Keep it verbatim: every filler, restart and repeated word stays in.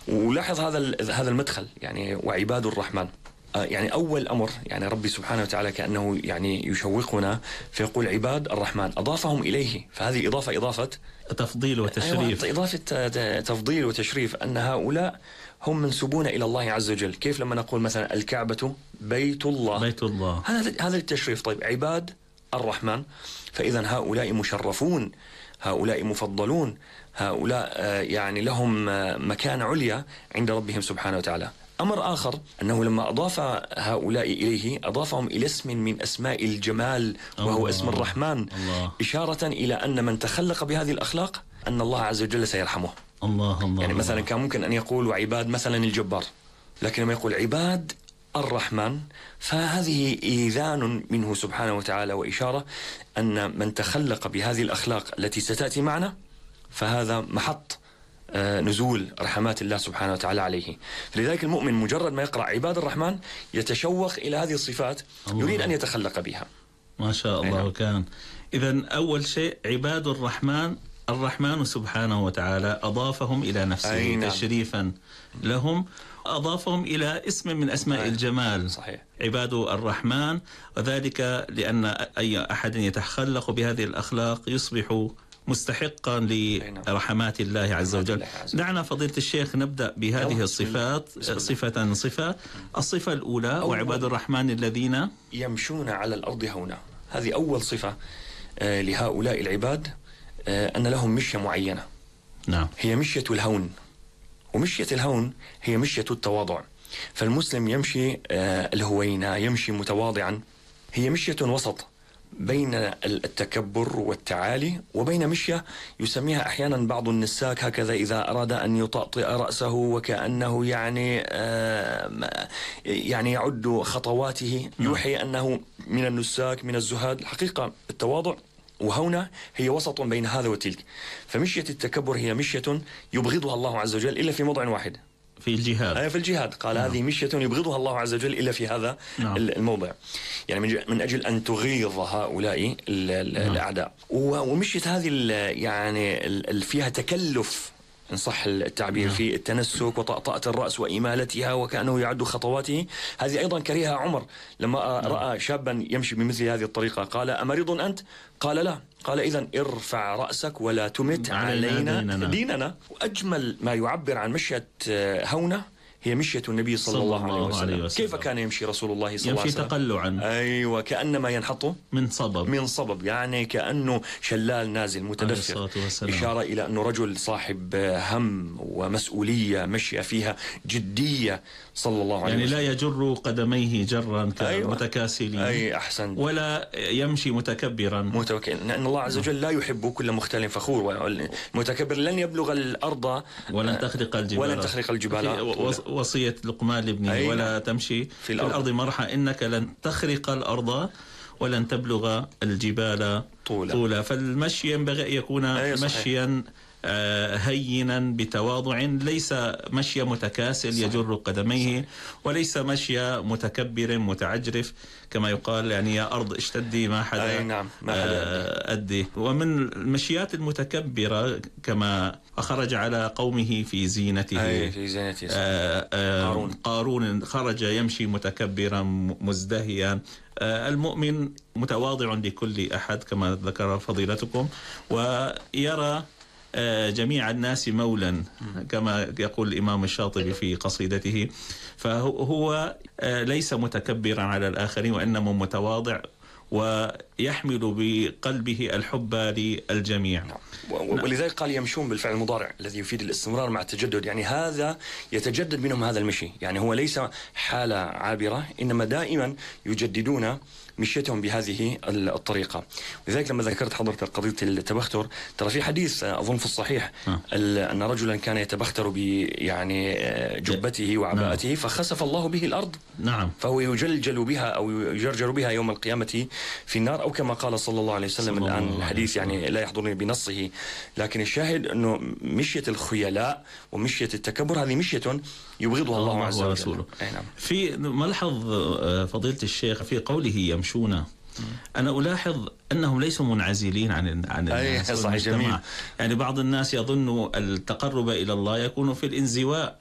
ولاحظ هذا هذا المدخل يعني وعباد الرحمن. يعني أول أمر يعني ربي سبحانه وتعالى كأنه يعني يشوقنا فيقول عباد الرحمن، أضافهم إليه، فهذه إضافة إضافة تفضيل وتشريف. أيوة إضافة تفضيل وتشريف، أن هؤلاء هم منسوبون إلى الله عز وجل. كيف لما نقول مثلا الكعبة بيت الله، بيت الله، هذا هذا التشريف. طيب عباد الرحمن، فإذا هؤلاء مشرفون، هؤلاء مفضلون، هؤلاء يعني لهم مكان عليا عند ربهم سبحانه وتعالى. أمر آخر أنه لما أضاف هؤلاء إليه أضافهم إلى اسم من أسماء الجمال وهو اسم الرحمن، الله. إشارة إلى أن من تخلق بهذه الأخلاق أن الله عز وجل سيرحمه. الله الله يعني مثلا الله. كان ممكن أن يقول وعباد مثلا الجبار، لكن لما يقول عباد الرحمن فهذه إيذان منه سبحانه وتعالى وإشارة أن من تخلق بهذه الأخلاق التي ستأتي معنا فهذا محط نزول رحمات الله سبحانه وتعالى عليه. فلذلك المؤمن مجرد ما يقرأ عباد الرحمن يتشوق إلى هذه الصفات، يريد أن يتخلق بها. ما شاء الله. أينا. كان إذن أول شيء عباد الرحمن، الرحمن سبحانه وتعالى أضافهم إلى نفسه أينا. تشريفا لهم، أضافهم إلى اسم من أسماء أينا. الجمال. صحيح. عباد الرحمن، وذلك لأن أي أحد يتخلق بهذه الأخلاق يصبح مستحقا لرحمات الله عز وجل. دعنا فضيلة الشيخ نبدأ بهذه الصفات صفة صفة. الصفة الأولى وعباد الرحمن الذين يمشون على الأرض هونا. هذه أول صفة لهؤلاء العباد، أن لهم مشية معينة. نعم. هي مشية الهون، ومشية الهون هي مشية التواضع. فالمسلم يمشي الهوينة، يمشي متواضعا. هي مشية وسط بين التكبر والتعالي وبين مشية يسميها أحيانا بعض النساك هكذا إذا أراد أن يطأطئ رأسه وكأنه يعني آه يعني يعد خطواته، يوحي أنه من النساك من الزهاد. الحقيقة التواضع وهنا هي وسط بين هذا وتلك. فمشية التكبر هي مشية يبغضها الله عز وجل إلا في موضع واحد، في الجهاد. أي في الجهاد. قال نعم. هذه مشية يبغضها الله عز وجل إلا في هذا نعم. الموضع، يعني من أجل أن تغيظ هؤلاء نعم. الأعداء. ومشية هذه يعني فيها تكلف إن صح التعبير نعم. في التنسك وطأطأة الرأس وإمالتها وكأنه يعد خطواته. هذه أيضا كرهها عمر لما نعم. رأى شابا يمشي بمثل هذه الطريقة، قال أمريض أنت؟ قال لا. قال إذن ارفع رأسك ولا تمت علينا ديننا, ديننا. وأجمل ما يعبر عن مشية هونة هي مشية النبي صلى, صلى الله, الله عليه وسلم. عليه وسلم. كيف كان يمشي رسول الله صلى الله عليه وسلم؟ يمشي تقلعا. أيوة، كأنما ينحط من صبب من صبب يعني كأنه شلال نازل متدفق، إشارة إلى أنه رجل صاحب هم ومسؤولية مشي فيها جدية صلى الله عليه يعني وسلم. يعني لا يجر قدميه جرا كمتكاسلين. أيوة. أي أحسن. ولا يمشي متكبرا متوكل، لأن الله عز وجل لا يحب كل مختال فخور. المتكبر لن يبلغ الأرض ولن تخرق الجبال ولن تخرق الجبال. وصية لقمان لابنه ولا تمشي في الأرض, في الأرض مرحا إنك لن تخرق الأرض ولن تبلغ الجبال طولا, طولا. فالمشي ينبغي أن يكون مشيا هينا بتواضع، ليس مشي متكاسل صحيح. يجر قدميه صحيح. وليس مشي متكبر متعجرف كما يقال يعني يا أرض اشتدي ما حدا نعم. أدي. ومن المشيات المتكبرة كما أخرج على قومه في زينته في زينته آآ آآ قارون. قارون خرج يمشي متكبرا مزدهيا. المؤمن متواضع لكل أحد كما ذكر فضيلتكم، ويرى جميع الناس مولا كما يقول الإمام الشاطبي في قصيدته. فهو ليس متكبرا على الآخرين وإنما متواضع ويحمل بقلبه الحب للجميع. ولذلك قال يمشون بالفعل المضارع الذي يفيد الاستمرار مع التجدد، يعني هذا يتجدد منهم هذا المشي، يعني هو ليس حالة عابرة إنما دائما يجددون مشيتهم بهذه الطريقة. ولذلك لما ذكرت حضرتك قضية التبختر، ترى في حديث أظن في الصحيح أه. أن رجلا كان يتبختر ب يعني جبته وعباءته نعم. فخسف الله به الأرض نعم. فهو يجلجل بها أو يجرجر بها يوم القيامة في النار، أو كما قال صلى الله عليه وسلم. الآن الحديث يعني لا يحضرني بنصه، لكن الشاهد أنه مشية الخيلاء ومشية التكبر هذه مشية يبغضها الله, الله عز وجل. نعم. في ملحظ فضيلة الشيخ في قوله يمشون، أنا ألاحظ أنهم ليسوا منعزلين عن عن الناس والمجتمع. يعني بعض الناس يظن التقرب إلى الله يكون في الانزواء